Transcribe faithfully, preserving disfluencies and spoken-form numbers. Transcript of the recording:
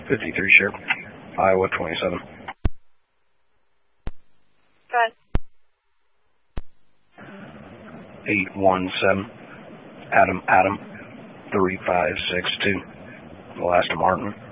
fifty-three Sheriff, Iowa twenty-seven. Go ahead. eight one seven, Adam, Adam, three five six two. The last of Martin.